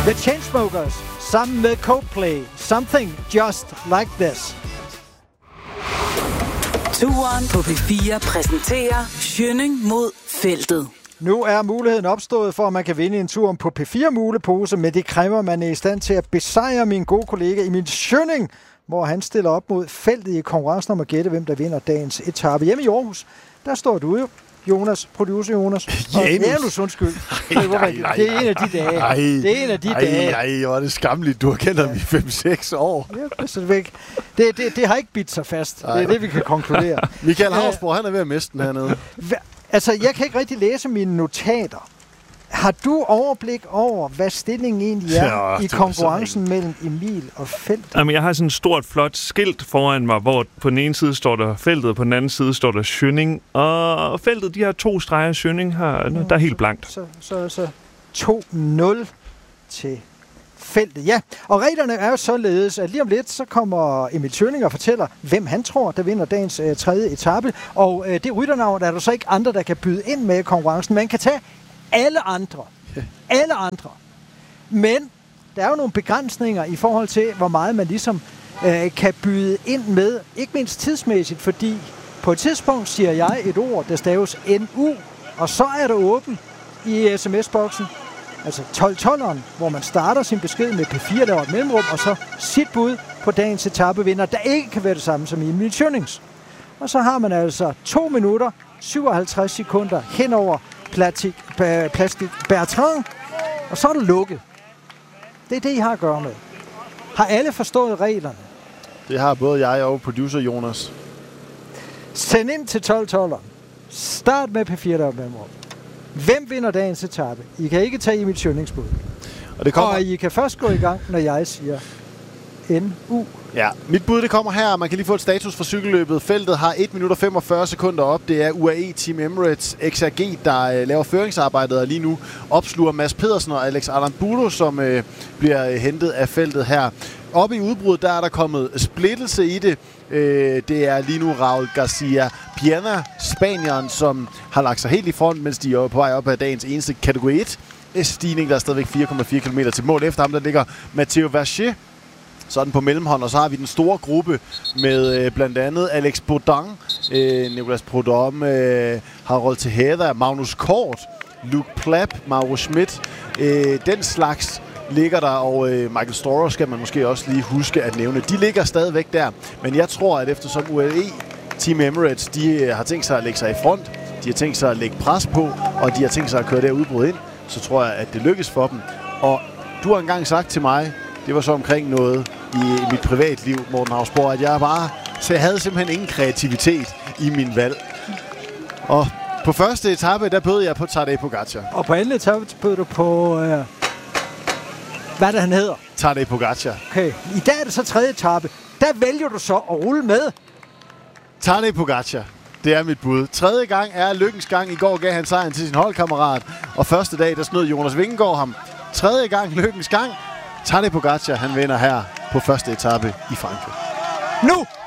The Chainsmokers sammen med Coldplay. Something Just Like This. Turen på P4 præsenterer Schønning mod feltet. Nu er muligheden opstået for, at man kan vinde en tur på P4-mulepose, men det kræver, man er i stand til at besejre min gode kollega Emil Schønning, hvor han stiller op mod feltet i konkurrencen om at gætte, hvem der vinder dagens etape. Hjemme i Aarhus, der står du jo, Jonas, producer Jonas. Janus, undskyld. Det er en af de dage. Det er en af de dage. Nej, hvor er det skamligt. Du har kendt ham i 5-6 år. Det har ikke bidt sig fast. Det er det, vi kan konkludere. Michael Havsborg, han er ved at miste den hernede. Altså, jeg kan ikke rigtig læse mine notater. Har du overblik over, hvad stillingen egentlig er i konkurrencen mellem Emil og feltet? Jamen, jeg har sådan et stort, flot skilt foran mig, hvor på den ene side står der feltet, og på den anden side står der Schønning. Og feltet, de har 2 streger. Schønning der er helt blankt. Så 2-0 til feltet. Ja, og reglerne er jo således, at lige om lidt, så kommer Emil Schønning og fortæller, hvem han tror, der vinder dagens 3. etape. Og det rytternavn er der så ikke andre, der kan byde ind med i konkurrencen. Man kan tage alle andre. Alle andre. Men der er jo nogle begrænsninger i forhold til, hvor meget man ligesom kan byde ind med. Ikke mindst tidsmæssigt, fordi på et tidspunkt siger jeg et ord, der staves NU, og så er det åben i sms-boksen. Altså 12-12'eren, hvor man starter sin besked med P4, der var et mellemrum, og så sit bud på dagens etapevinder, der ikke kan være det samme som Emil Schønnings. Og så har man altså 2 minutter, 57 sekunder henover Plastik Bertrand, og så er det lukket. Det er det, I har at gøre med. Har alle forstået reglerne? Det har både jeg og producer Jonas. Send ind til 12-12'eren. Start med P4, der er mellemrum. Hvem vinder dagens etape? I kan ikke tage Emil Schønnings bud. Og I kan først gå i gang, når jeg siger NU. Ja, mit bud det kommer her. Man kan lige få et status for cykelløbet. Feltet har 1 minut og 45 sekunder op. Det er UAE Team Emirates XRG, der laver føringsarbejdet, og lige nu opsluger Mads Pedersen og Alex Aramburu, som bliver hentet af feltet her. Oppe i udbruddet, der er der kommet splittelse i det. Det er lige nu Raul Garcia Piana, spanieren, som har lagt sig helt i front, mens de er på vej op af dagens eneste kategori 1. Stigning, der er stadigvæk 4,4 km til mål. Efter ham, der ligger Matteo Verger, sådan på mellemhånd, og så har vi den store gruppe med blandt andet Alex Baudin, Nicolas Prudhomme, Harold Tejada, Magnus Kort, Luke Plapp, Mauro Schmidt. Den slags ligger der, og Michael Storer skal man måske også lige huske at nævne. De ligger stadigvæk der, men jeg tror, at eftersom UAE Team Emirates, de har tænkt sig at lægge sig i front, de har tænkt sig at lægge pres på, og de har tænkt sig at køre det udbrud ind, så tror jeg, at det lykkes for dem. Og du har engang sagt til mig, det var så omkring noget i mit privatliv, Morten Havsborg, at jeg havde simpelthen ingen kreativitet i min valg. Og på første etape, der bød jeg på Tadej Pogačar. Og på anden etape bød du på, hvad det han hedder? Tadej Pogačar. Okay, i dag er det så 3. etape. Der vælger du så at rulle med. Tadej Pogačar. Det er mit bud. 3. gang er lykkens gang. I går gav han sejren til sin holdkammerat. Og første dag, der snød Jonas Vingegaard ham. 3. gang lykkens gang. Tadej Pogačar, han vinder her på første etape i Frankrig. Nu